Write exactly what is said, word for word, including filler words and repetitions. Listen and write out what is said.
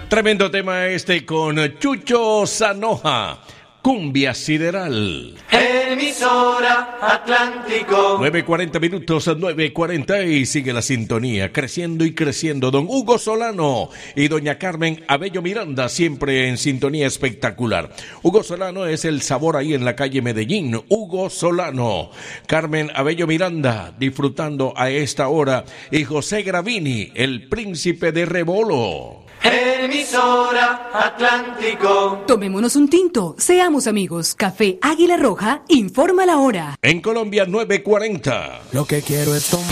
Tremendo tema este con Chucho Zanoja, Cumbia Sideral. Emisora Atlántico. nueve cuarenta minutos, nueve cuarenta y sigue la sintonía, creciendo y creciendo. Don Hugo Solano y doña Carmen Abello Miranda, siempre en sintonía espectacular. Hugo Solano es el sabor ahí en la calle Medellín. Hugo Solano, Carmen Abello Miranda, disfrutando a esta hora. Y José Gravini, el príncipe de Rebolo. Emisora Atlántico. Tomémonos un tinto, seamos amigos. Café Águila Roja informa la hora. En Colombia, nueve cuarenta. Lo que quiero es tomar.